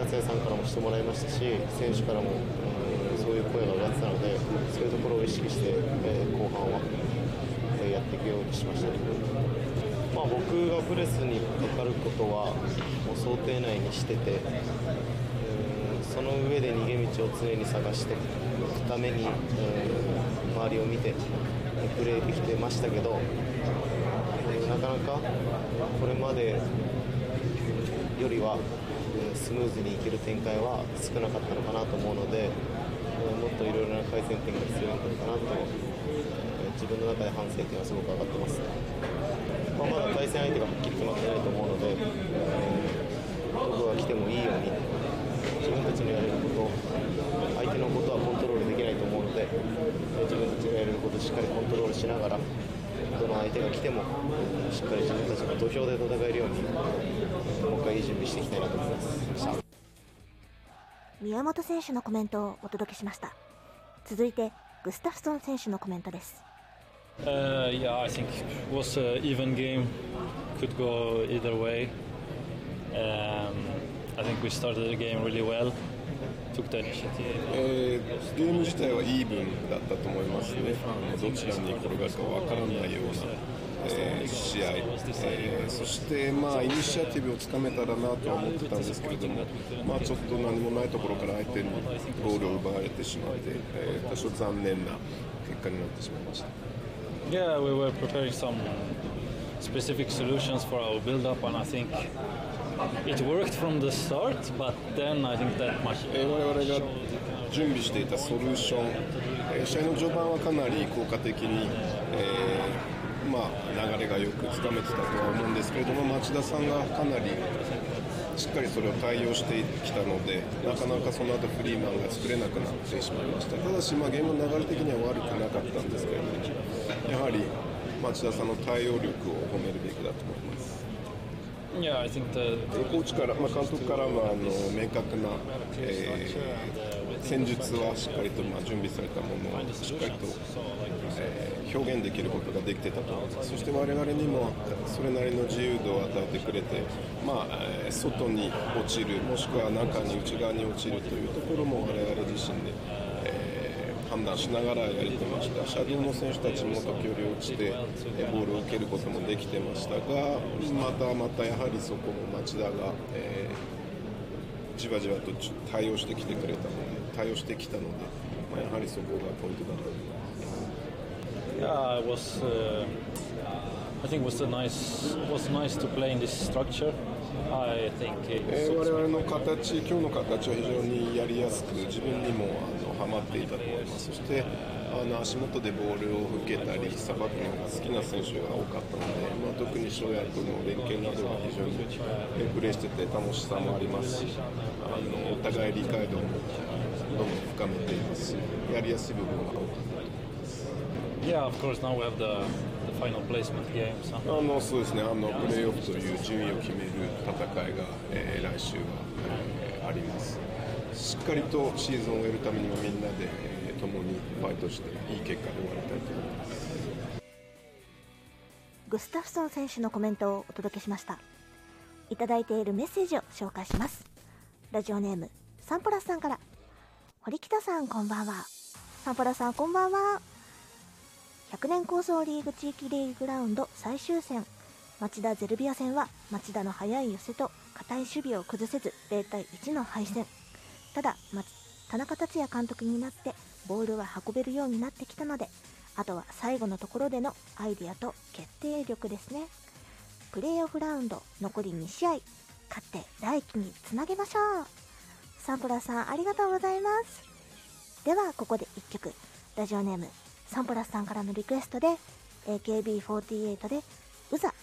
松也さんからもしてもらいましたし、選手からも、そういう声が上がってたので、そういうところを意識して、後半は、やっていくようにしました。僕がプレスにかかることはもう想定内にしてて、その上で逃げ道を常に探していくために、周りを見てプレーできてましたけど、なかなかこれまでよりはスムーズにいける展開は少なかったのかなと思うので、もっといろいろな改善点が必要なのかなと、自分の中で反省点はすごく上がってます。まだ対戦相手がはっきり決まってないと思うので、僕が来てもいいように自分たちのやれること、相手のことはコントロールできないと思うので、自分たちがやれることをしっかりコントロールしながら、どの相手が来てもしっかり自分たちが土俵で戦えるように、もう一回いい準備していきたいなと思います。 宮本選手のコメントをお届けしました。続いてグスタフソン選手のコメントです。 Yeah, I think it was an even game. Could go either way. I think we started the game really well. Took the initiative. ゲーム自体はイーブンだったと思いますね。どちらに転がるかわからないような、試合、そしてイニシアティブをつかめたらなとは思ってたんですけれども、ちょっと何もないところから相手にゴールを奪われてしまって、多少残念な結果になってしまいました。 Yeah, we were preparing some specific solutions for our build-up, and I think it worked from the start. But then I think that much. 我々が準備していたソリューション、試合の序盤はかなり効果的に、流れがよくつかめてたとは思うんですけれども、町田さんがかなりしっかりそれを対応してきたので、なかなかその後フリーマンが作れなくなってしまいました。ただし、ゲームの流れ的には悪くなかったんですけれども、やはり町田さんの対応力を褒めるべきだと思います。 Yeah, I think the コーチから、監督からは明確な、戦術はしっかりと準備されたものをしっかりと、表現できることができてたと思います。そして我々にもそれなりの自由度を与えてくれて、外に落ちる、もしくは中に内側に落ちるというところも我々自身で、判断しながらやれてました。シャドウの選手たちも時折落ちてボールを受けることもできてましたが、またやはりそこも町田が、じわじわと対応してきてくれたので、対応してきたので、やはりそこがポイントだと思います。 Yeah, I think it was nice to play in this structure. I think 我々の形、今日の形は非常にやりやすく、自分にもハマっていたと思います。そして足元でボールを受けたりさばくのが好きな選手が多かったので、特に翔也との連携などが非常にプレーしてて楽しさもありますし、お互い理解度もどんどん深めていますし、やりやすい部分が多かったと思います。 Yeah, of course. Now we have the final placement games. そうですね。プレーオフという順位を決める戦いが、来週は、あります。しっかりとシーズンを終えるためにはみんなで、共にファイトしていい結果で終わりたいと思います。 グスタフソン選手のコメントをお届けしました。いただいているメッセージを紹介します。ラジオネームサンポラスさんから。堀北さんこんばんは。サンポラさんこんばんは。100年構想リーグ地域リーグラウンド最終戦、町田ゼルビア戦は町田の速い寄せと堅い守備を崩せず0対1の敗戦。ただ田中達也監督になってボールは運べるようになってきたので、あとは最後のところでのアイデアと決定力ですね。プレーオフラウンド残り2試合、勝って来季につなげましょう。サンプラさんありがとうございます。ではここで1曲、ラジオネームサンプラスさんからのリクエストで AKB48 でウザ